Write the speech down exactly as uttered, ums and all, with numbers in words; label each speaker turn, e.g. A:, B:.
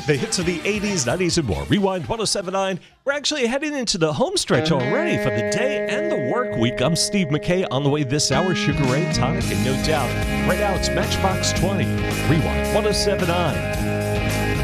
A: The hits of the eighties, nineties, and more. Rewind one oh seven point nine. We're actually heading into the home stretch already for the day and the work week. I'm Steve McKay. On the way this hour, Sugar Ray Tonic, and no doubt, right now it's Matchbox twenty. Rewind one oh seven point nine.